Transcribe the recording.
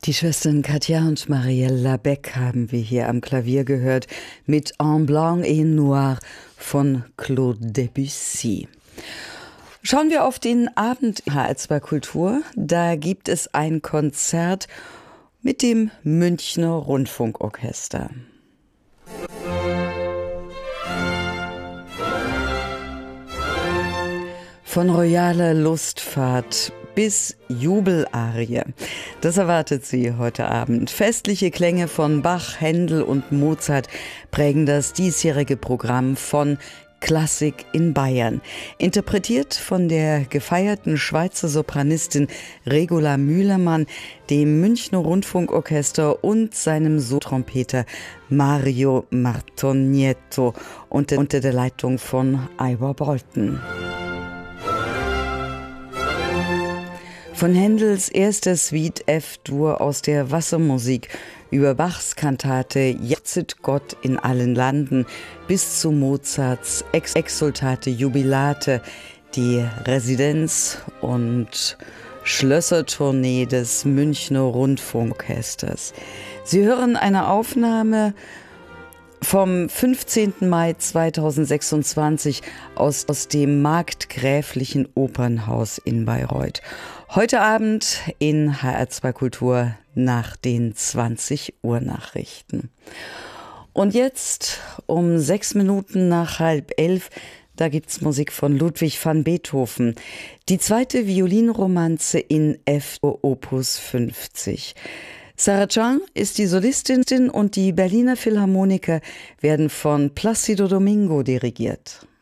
Die Schwestern Katja und Mariella Beck haben wir hier am Klavier gehört mit En Blanc et Noir von Claude Debussy. Schauen wir auf den Abend HR2 Kultur. Da gibt es ein Konzert mit dem Münchner Rundfunkorchester. Von royaler Lustfahrt bis Jubelarie. Das erwartet Sie heute Abend. Festliche Klänge von Bach, Händel und Mozart prägen das diesjährige Programm von Klassik in Bayern. Interpretiert von der gefeierten Schweizer Sopranistin Regula Mühlemann, dem Münchner Rundfunkorchester und seinem Trompeter Mario Martonietto unter der Leitung von Ivor Bolton. Von Händels erster Suite F-Dur aus der Wassermusik über Bachs Kantate Jauchzet Gott in allen Landen bis zu Mozarts Exsultate Jubilate, die Residenz- und Schlössertournee des Münchner Rundfunkorchesters. Sie hören eine Aufnahme vom 15. Mai 2026 aus dem Markgräflichen Opernhaus in Bayreuth. Heute Abend in HR2 Kultur nach den 20 Uhr Nachrichten. Und jetzt um 6 Minuten nach 10:30, da gibt's Musik von Ludwig van Beethoven. Die zweite Violinromanze in F-Dur Opus 50. Sarah Chang ist die Solistin und die Berliner Philharmoniker werden von Plácido Domingo dirigiert.